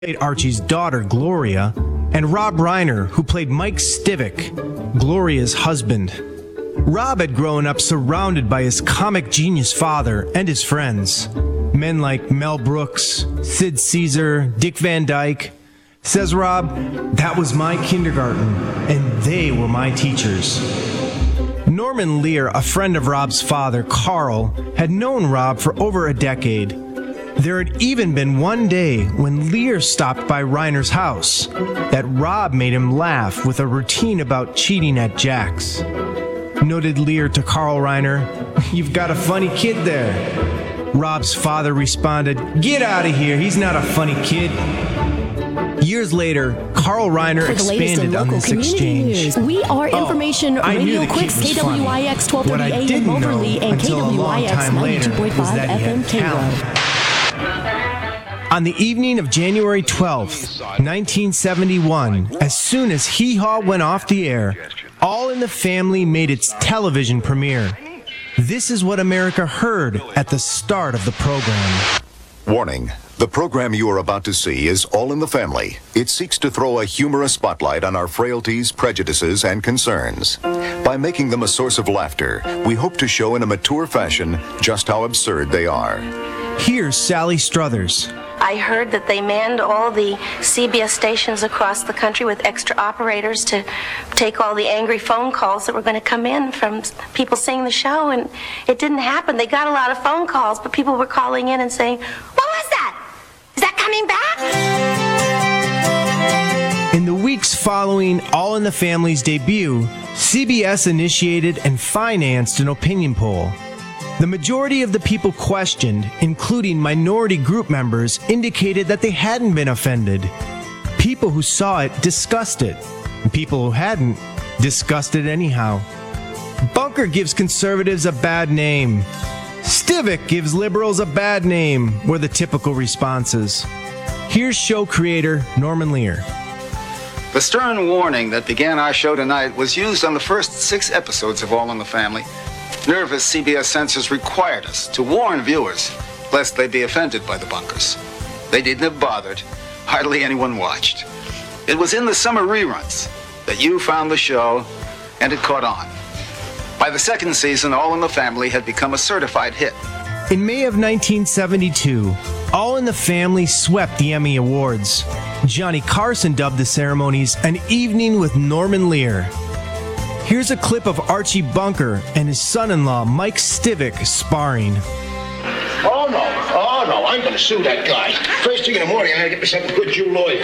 played Archie's daughter, Gloria, and Rob Reiner, who played Mike Stivic, Gloria's husband. Rob had grown up surrounded by his comic genius father and his friends. Men like Mel Brooks, Sid Caesar, Dick Van Dyke. Says Rob, "That was my kindergarten, and they were my teachers." Norman Lear, a friend of Rob's father, Carl, had known Rob for over a decade. There had even been one day when Lear stopped by Reiner's house that Rob made him laugh with a routine about cheating at jacks. Noted Lear to Carl Reiner, "You've got a funny kid there." Rob's father responded, "Get out of here, he's not a funny kid." Years later, Carl Reiner expanded on this exchange. We are Information Radio Quicks, KWIX 1230 AM Moberly and KWIX 92.5 FM Cairo. On the evening of January 12th, 1971, as soon as Hee Haw went off the air, All in the Family made its television premiere. This is what America heard at the start of the program. Warning. The program you are about to see is All in the Family. It seeks to throw a humorous spotlight on our frailties, prejudices, and concerns. By making them a source of laughter, we hope to show in a mature fashion just how absurd they are. Here's Sally Struthers. I heard that they manned all the CBS stations across the country with extra operators to take all the angry phone calls that were going to come in from people seeing the show, and it didn't happen. They got a lot of phone calls, but people were calling in and saying, "What was that? Is that coming back?" In the weeks following All in the Family's debut, CBS initiated and financed an opinion poll. The majority of the people questioned, including minority group members, indicated that they hadn't been offended. People who saw it discussed it. People who hadn't discussed it anyhow. Bunker gives conservatives a bad name. Stivic gives liberals a bad name, were the typical responses. Here's show creator Norman Lear. The stern warning that began our show tonight was used on the first 6 episodes of All in the Family. Nervous CBS censors required us to warn viewers lest they be offended by the bunkers. They didn't have bothered. Hardly anyone watched. It was in the summer reruns that you found the show, and it caught on. By the second season, All in the Family had become a certified hit. In May of 1972, All in the Family swept the Emmy Awards. Johnny Carson dubbed the ceremonies An Evening with Norman Lear. Here's a clip of Archie Bunker and his son-in-law, Mike Stivic, sparring. Oh, no, I'm going to sue that guy. First thing in the morning, I'm going to get myself a good Jew lawyer.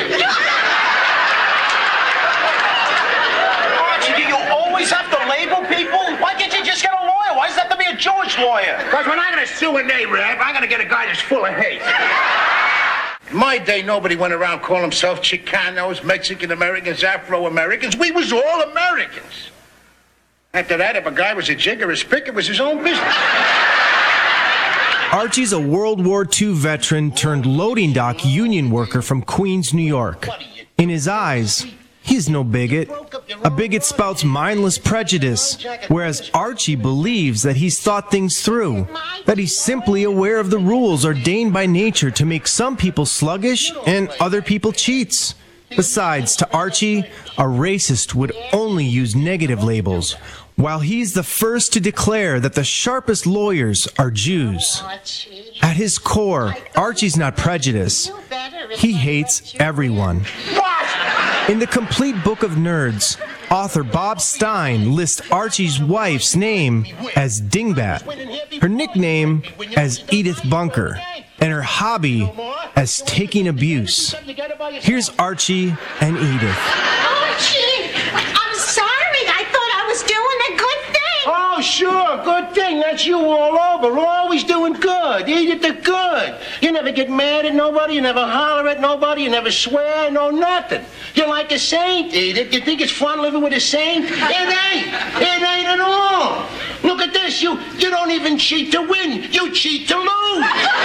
Archie, do you always have to label people? Why can't you just get a lawyer? Why does it have to be a Jewish lawyer? Because when I'm going to sue an Arab, I'm going to get a guy that's full of hate. In my day, nobody went around calling themselves Chicanos, Mexican-Americans, Afro-Americans. We was all Americans. After that, if a guy was a jig or a spick, it was his own business. Archie's a World War II veteran turned loading dock union worker from Queens, New York. In his eyes, he's no bigot. A bigot spouts mindless prejudice, whereas Archie believes that he's thought things through, that he's simply aware of the rules ordained by nature to make some people sluggish and other people cheats. Besides, to Archie, a racist would only use negative labels, while he's the first to declare that the sharpest lawyers are Jews. At his core, Archie's not prejudiced. He hates everyone. In the Complete Book of Nerds, author Bob Stein lists Archie's wife's name as Dingbat, her nickname as Edith Bunker, and her hobby as taking abuse. Here's Archie and Edith. Archie, I'm sorry. I thought I was doing a good thing. Oh, sure, good thing. That's you all over. Always doing good. Edith the good. You never get mad at nobody. You never holler at nobody. You never swear. No nothing. You're like a saint, Edith. You think it's fun living with a saint? It ain't. It ain't at all. Look at this. You don't even cheat to win. You cheat to lose.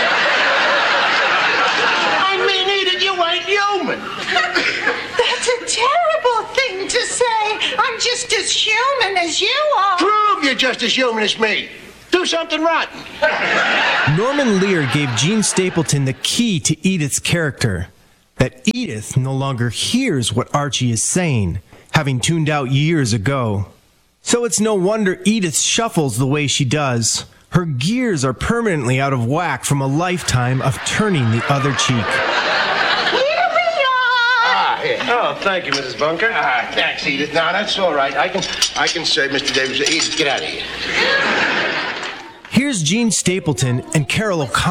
I mean, Edith, you ain't human. That's a terrible thing to say. I'm just as human as you are. Prove you're just as human as me. Do something rotten. Norman Lear gave Gene Stapleton the key to Edith's character. that Edith no longer hears what Archie is saying, having tuned out years ago. So it's no wonder Edith shuffles the way she does. Her gears are permanently out of whack from a lifetime of turning the other cheek. Here we are. Here. Oh, thank you, Mrs. Bunker. Thanks, Edith. No, that's all right. I can say, Mr. Davis, Edith, get out of here. Here's Gene Stapleton and Carol O'Connor.